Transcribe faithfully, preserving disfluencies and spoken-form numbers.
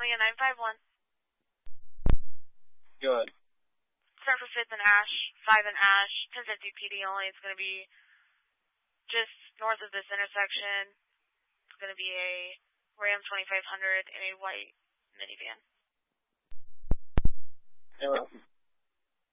California nine five one. Good. Start for fifth and Ash, five and Ash, ten fifty P D only. It's going to be just north of this intersection. It's going to be a Ram twenty-five hundred in a white minivan. Hello.